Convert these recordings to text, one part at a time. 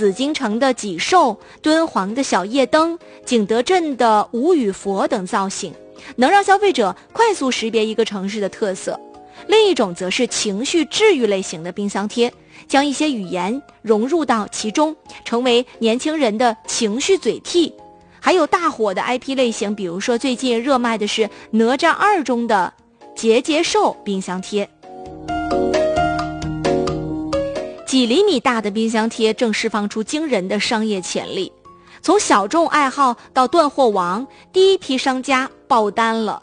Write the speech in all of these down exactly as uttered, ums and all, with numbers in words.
紫禁城的脊兽、敦煌的小夜灯、景德镇的无语佛等造型，能让消费者快速识别一个城市的特色。另一种则是情绪治愈类型的冰箱贴，将一些语言融入到其中，成为年轻人的情绪嘴替。还有大火的 I P 类型，比如说最近热卖的是哪吒二中的结节兽冰箱贴。几厘米大的冰箱贴正释放出惊人的商业潜力，从小众爱好到断货王，第一批商家爆单了。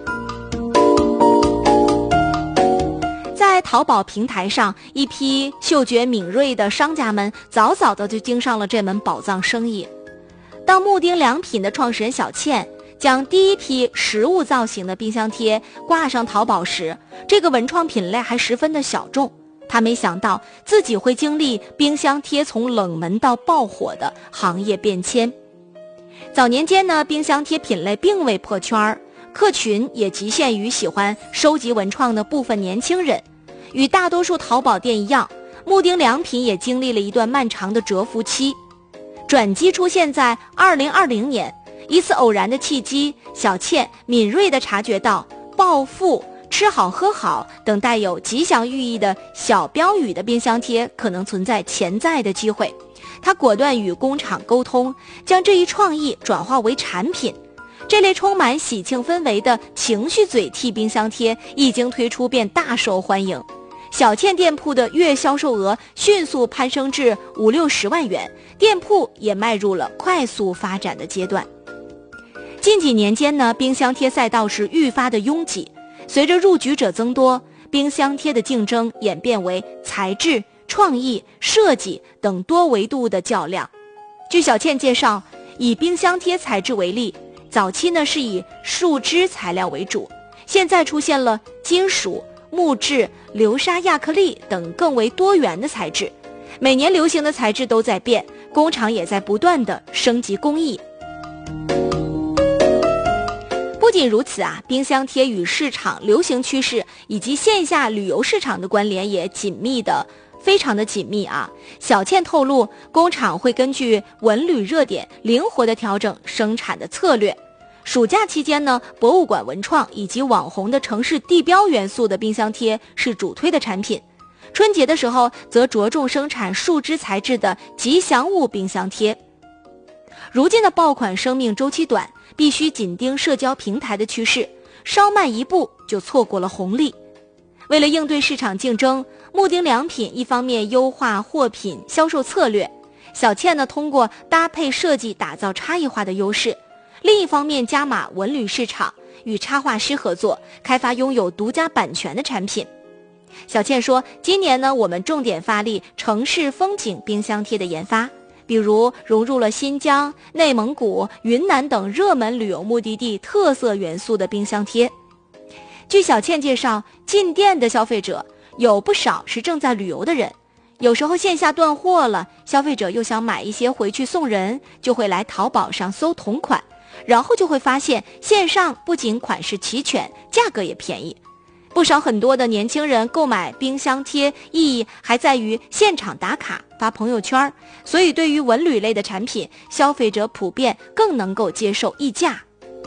在淘宝平台上，一批嗅觉敏锐的商家们早早的就盯上了这门宝藏生意。当木丁良品的创始人小倩将第一批实物造型的冰箱贴挂上淘宝时，这个文创品类还十分的小众。他没想到自己会经历冰箱贴从冷门到爆火的行业变迁。早年间呢，冰箱贴品类并未破圈，客群也局限于喜欢收集文创的部分年轻人。与大多数淘宝店一样，木丁良品也经历了一段漫长的蛰伏期。转机出现在二零二零年，一次偶然的契机，小倩敏锐地察觉到暴富、吃好喝好等带有吉祥寓意的小标语的冰箱贴可能存在潜在的机会。她果断与工厂沟通，将这一创意转化为产品。这类充满喜庆氛围的情绪嘴替冰箱贴一经推出便大受欢迎。小倩店铺的月销售额迅速攀升至五六十万元，店铺也迈入了快速发展的阶段。近几年间呢，冰箱贴赛道是愈发的拥挤，随着入局者增多，冰箱贴的竞争演变为材质、创意、设计等多维度的较量。据小倩介绍，以冰箱贴材质为例，早期呢是以树脂材料为主，现在出现了金属、木质、流沙亚克力等更为多元的材质。每年流行的材质都在变，工厂也在不断的升级工艺。不仅如此啊，冰箱贴与市场流行趋势以及线下旅游市场的关联也紧密的非常的紧密啊。小倩透露，工厂会根据文旅热点灵活的调整生产的策略。暑假期间呢，博物馆文创以及网红的城市地标元素的冰箱贴是主推的产品。春节的时候则着重生产树脂材质的吉祥物冰箱贴。如今的爆款生命周期短，必须紧盯社交平台的趋势，稍慢一步就错过了红利。为了应对市场竞争，木丁良品一方面优化货品销售策略，小倩呢通过搭配设计打造差异化的优势。另一方面加码文旅市场，与插画师合作，开发拥有独家版权的产品。小倩说，今年呢，我们重点发力城市风景冰箱贴的研发，比如融入了新疆、内蒙古、云南等热门旅游目的地特色元素的冰箱贴。据小倩介绍，进店的消费者有不少是正在旅游的人，有时候线下断货了，消费者又想买一些回去送人，就会来淘宝上搜同款，然后就会发现线上不仅款式齐全，价格也便宜。不少很多的年轻人购买冰箱贴意义还在于现场打卡发朋友圈，所以对于文旅类的产品，消费者普遍更能够接受溢价。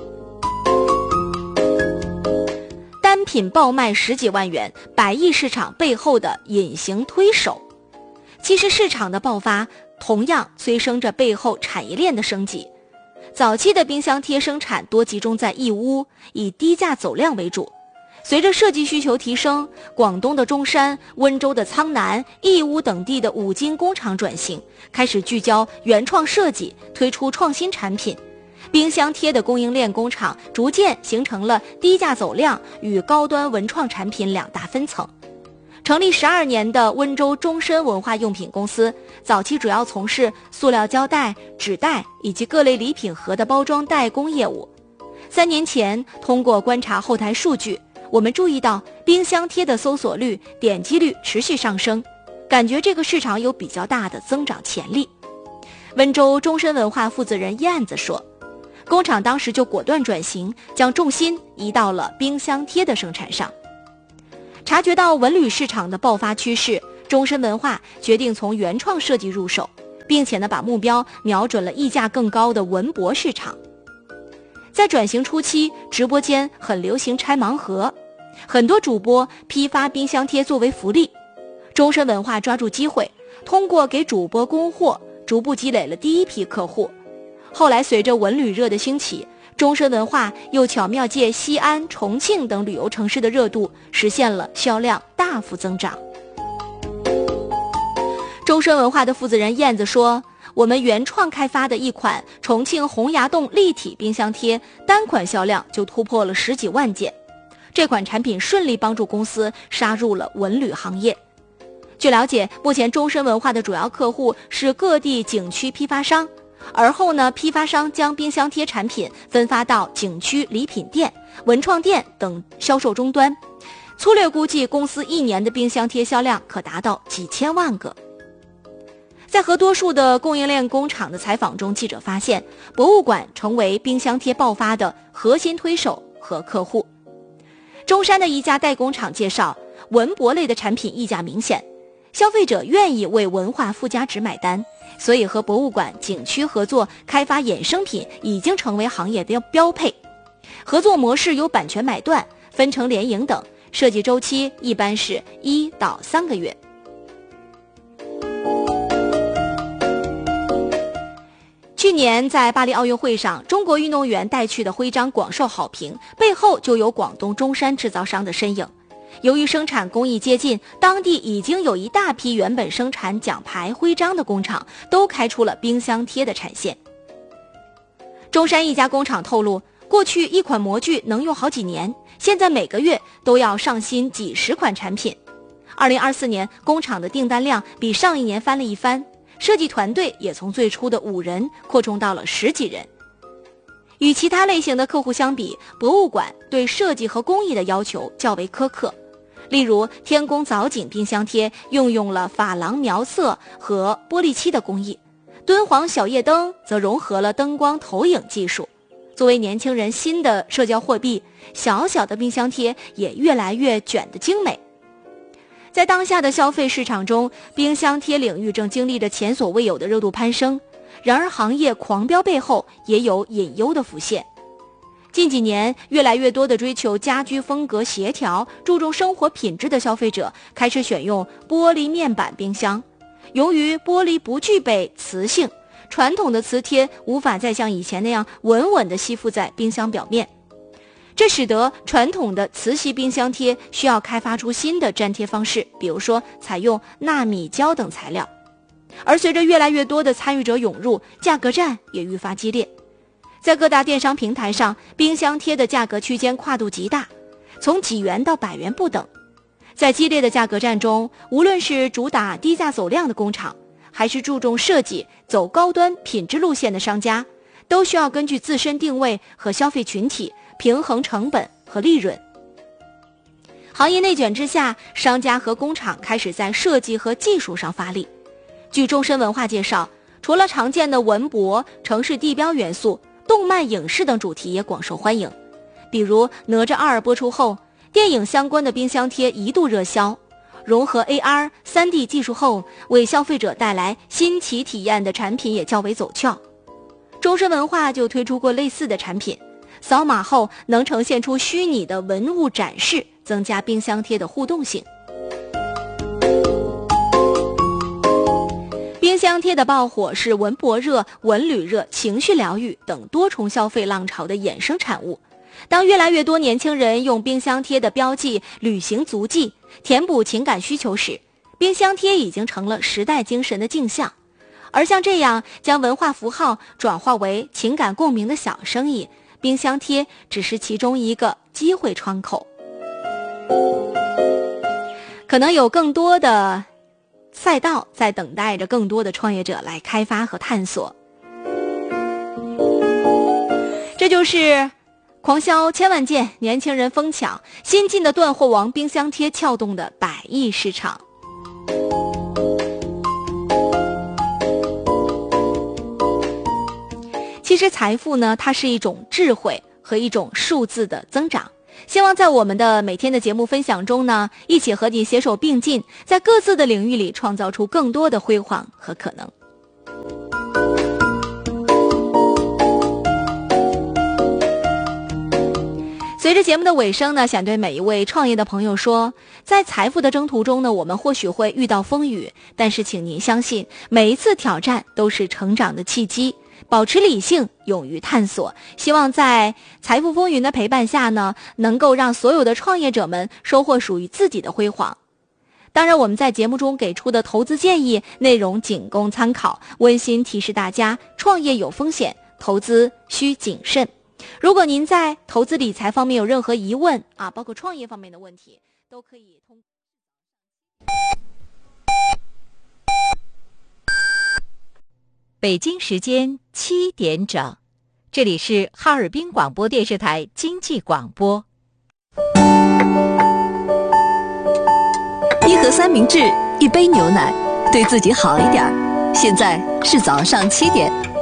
单品爆卖十几万元，百亿市场背后的隐形推手。其实市场的爆发同样催生着背后产业链的升级。早期的冰箱贴生产多集中在义乌，以低价走量为主。随着设计需求提升，广东的中山、温州的苍南、义乌等地的五金工厂转型，开始聚焦原创设计，推出创新产品。冰箱贴的供应链工厂逐渐形成了低价走量与高端文创产品两大分层。成立十二年的温州中深文化用品公司，早期主要从事塑料胶带、纸袋以及各类礼品盒的包装代工业务。三年前，通过观察后台数据，我们注意到冰箱贴的搜索率、点击率持续上升，感觉这个市场有比较大的增长潜力。温州中深文化负责人燕子说，工厂当时就果断转型，将重心移到了冰箱贴的生产上。察觉到文旅市场的爆发趋势，中深文化决定从原创设计入手， 并且呢把目标瞄准了溢价更高的文博市场。在转型初期，直播间很流行拆盲盒，很多主播批发冰箱贴作为福利。终身文化抓住机会，通过给主播供货，逐步积累了第一批客户。后来随着文旅热的兴起，终身文化又巧妙借西安、重庆等旅游城市的热度，实现了销量大幅增长。终身文化的负责人燕子说，我们原创开发的一款重庆洪崖洞立体冰箱贴，单款销量就突破了十几万件。这款产品顺利帮助公司杀入了文旅行业。据了解，目前终身文化的主要客户是各地景区批发商，而后呢，批发商将冰箱贴产品分发到景区礼品店、文创店等销售终端。粗略估计，公司一年的冰箱贴销量可达到几千万个。在和多数的供应链工厂的采访中，记者发现，博物馆成为冰箱贴爆发的核心推手和客户。中山的一家代工厂介绍，文博类的产品溢价明显，消费者愿意为文化附加值买单，所以和博物馆、景区合作开发衍生品已经成为行业的标配。合作模式有版权买断、分成联营等，设计周期一般是一到三个月。去年在巴黎奥运会上，中国运动员带去的徽章广受好评，背后就有广东中山制造商的身影。由于生产工艺接近，当地已经有一大批原本生产奖牌、徽章的工厂都开出了冰箱贴的产线。中山一家工厂透露，过去一款模具能用好几年，现在每个月都要上新几十款产品。二零二四年，工厂的订单量比上一年翻了一番，设计团队也从最初的五人扩充到了十几人。与其他类型的客户相比，博物馆对设计和工艺的要求较为苛刻。例如，天宫藻井冰箱贴运用了珐琅描色和玻璃漆的工艺，敦煌小夜灯则融合了灯光投影技术。作为年轻人新的社交货币，小小的冰箱贴也越来越卷得精美。在当下的消费市场中，冰箱贴领域正经历着前所未有的热度攀升。然而，行业狂飙背后也有隐忧的浮现。近几年，越来越多的追求家居风格协调、注重生活品质的消费者开始选用玻璃面板冰箱。由于玻璃不具备磁性，传统的磁贴无法再像以前那样稳稳地吸附在冰箱表面，这使得传统的磁吸冰箱贴需要开发出新的粘贴方式，比如说采用纳米胶等材料。而随着越来越多的参与者涌入，价格战也愈发激烈。在各大电商平台上，冰箱贴的价格区间跨度极大，从几元到百元不等。在激烈的价格战中，无论是主打低价走量的工厂，还是注重设计、走高端品质路线的商家，都需要根据自身定位和消费群体平衡成本和利润。行业内卷之下，商家和工厂开始在设计和技术上发力。据终身文化介绍，除了常见的文博、城市地标元素，动漫、影视等主题也广受欢迎。比如《哪吒二》播出后，电影相关的冰箱贴一度热销。融合 A R、三 D 技术后，为消费者带来新奇体验的产品也较为走俏。终身文化就推出过类似的产品，扫码后能呈现出虚拟的文物展示，增加冰箱贴的互动性。冰箱贴的爆火是文博热、文旅热、情绪疗愈等多重消费浪潮的衍生产物。当越来越多年轻人用冰箱贴的标记、旅行足迹填补情感需求时，冰箱贴已经成了时代精神的镜像。而像这样将文化符号转化为情感共鸣的小生意，冰箱贴只是其中一个机会窗口。可能有更多的赛道在等待着更多的创业者来开发和探索。这就是狂销千万件，年轻人疯抢，新进的断货王冰箱贴撬动的百亿市场。其实财富呢，它是一种智慧和一种数字的增长。希望在我们的每天的节目分享中呢，一起和你携手并进，在各自的领域里创造出更多的辉煌和可能。 随着节目的尾声呢，想对每一位创业的朋友说，在财富的征途中呢，我们或许会遇到风雨，但是请您相信，每一次挑战都是成长的契机，保持理性，勇于探索。希望在财富风云的陪伴下呢，能够让所有的创业者们收获属于自己的辉煌。当然，我们在节目中给出的投资建议内容仅供参考，温馨提示大家，创业有风险，投资需谨慎。如果您在投资理财方面有任何疑问啊，包括创业方面的问题，都可以通。 北京时间七点整，这里是哈尔滨广播电视台经济广播。 一盒三明治，一杯牛奶，对自己好一点。现在是早上七点。